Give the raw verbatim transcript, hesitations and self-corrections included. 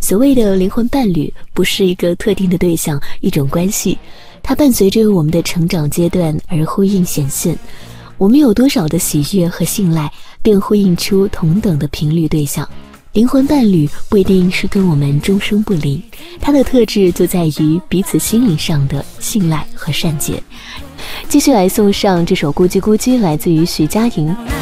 所谓的灵魂伴侣，不是一个特定的对象，一种关系，它伴随着我们的成长阶段而呼应显现。我们有多少的喜悦和信赖，便呼应出同等的频率对象。灵魂伴侣不一定是跟我们终生不离，它的特质就在于彼此心灵上的信赖和善解。继续来送上这首《咕叽咕叽》，来自于徐佳莹。